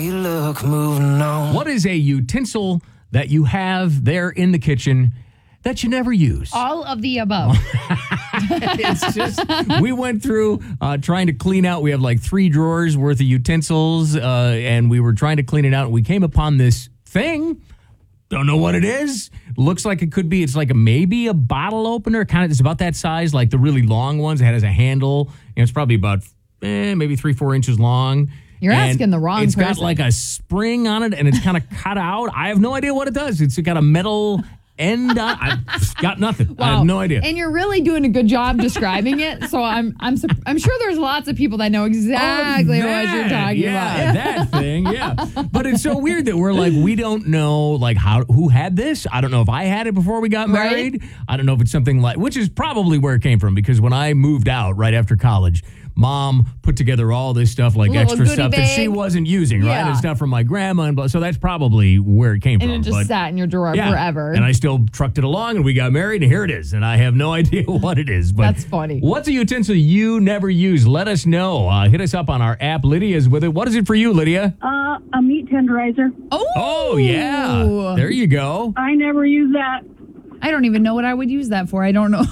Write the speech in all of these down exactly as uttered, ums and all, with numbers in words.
you look, moving on. What is a utensil that you have there in the kitchen that you never use? All of the above. It's just, we went through uh, trying to clean out. We have like three drawers worth of utensils, uh, and we were trying to clean it out. And we came upon this thing. Don't know what it is. Looks like it could be, it's like a, maybe a bottle opener. Kind of, it's about that size, like the really long ones. It has a handle. And it's probably about eh, maybe three, four inches long. You're And asking the wrong It's person. got like a spring on it, and it's kind of cut out. I have no idea what it does. It's got a metal end on. I've got nothing. I have no idea. And you're really doing a good job describing it. So I'm I'm sup- I'm sure there's lots of people that know exactly Oh, what that, you're talking yeah, about. that thing, yeah. But it's so weird that we're like, we don't know like how who had this. I don't know if I had it before we got Right. married. I don't know if it's something like, which is probably where it came from, because when I moved out right after college, Mom put together all this stuff, like Little extra goodie stuff that she bag. wasn't using, right? Yeah. And stuff from my grandma, and blah, so that's probably where it came And from. it just but, sat in your drawer yeah. forever. And I still trucked it along, and we got married, and here it is. And I have no idea what it is. But That's funny. What's a utensil you never use? Let us know. Uh, hit us up on our app. Lydia's with it. What is it for you, Lydia? Uh, a meat tenderizer. oh, Oh, yeah. There you go. I never use that. I don't even know what I would use that for. I don't know.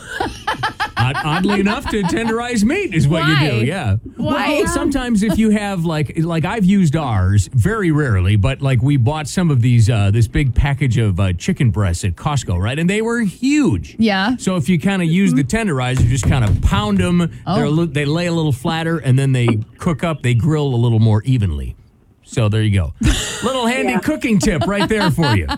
Odd, oddly enough, to tenderize meat is what Why? you do. Yeah. Why? Well, sometimes if you have like like I've used ours very rarely, but like we bought some of these uh, this big package of uh, chicken breasts at Costco, right? And they were huge. Yeah. So if you kind of use the tenderizer, just kind of pound them. Oh. They're a li- they lay a little flatter, and then they cook up. They grill a little more evenly. So there you go. Little handy Yeah. cooking tip right there for you.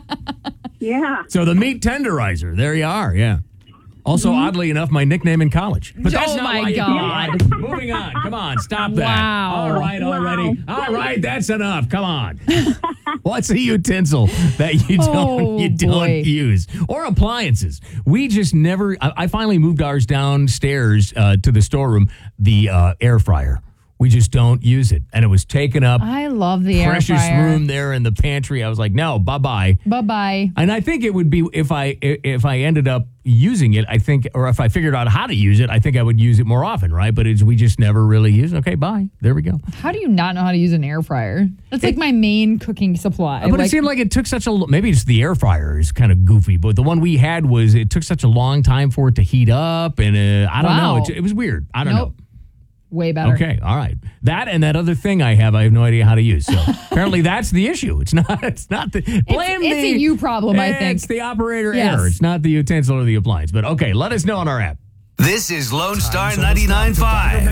Yeah. So the meat tenderizer. There you are. Yeah. Also, oddly enough, my nickname in college. But that's Oh, not my why you God. did it. Moving on. Come on. Stop that. Wow. All right Wow. already. All right. That's enough. Come on. What's a utensil that you don't Oh, you don't boy. use? Or appliances. We just never. I, I finally moved ours downstairs uh, to the storeroom. The uh, air fryer. We just don't use it, and it was taking up I love the precious air fryer. room there in the pantry. I was like, no, bye bye. Bye bye. And I think it would be if I if I ended up using it, I think, or if I figured out how to use it, I think I would use it more often, right? But it's, we just never really use it. Okay, bye. There we go. How do you not know how to use an air fryer? That's like my main cooking supply. But like, it seemed like it took such a, maybe it's the air fryer is kind of goofy, but the one we had was, it took such a long time for it to heat up, and uh, I don't Wow. know. It, it was weird. I don't Nope. know. way better. Okay, all right. That and that other thing I have, I have no idea how to use. So apparently that's the issue. It's not. It's not the blame. it's the, a you problem, I think. It's the operator Yes. error. It's not the utensil or the appliance. But okay, let us know on our app. This is Lone Star ninety-nine point five.